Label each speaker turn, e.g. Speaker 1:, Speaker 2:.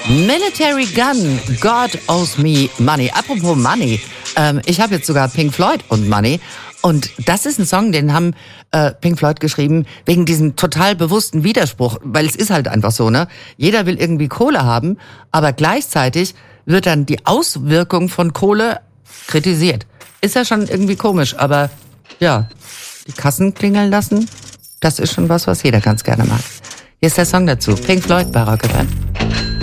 Speaker 1: Military Gun, God Owes Me Money. Apropos Money, ich habe jetzt sogar Pink Floyd und Money. Und das ist ein Song, den haben Pink Floyd geschrieben wegen diesem total bewussten Widerspruch. Weil es ist halt einfach so, ne? Jeder will irgendwie Kohle haben, aber gleichzeitig wird dann die Auswirkung von Kohle kritisiert. Ist ja schon irgendwie komisch, aber ja, die Kassen klingeln lassen, das ist schon was jeder ganz gerne mag. Hier ist der Song dazu. Pink Floyd bei Rock FM.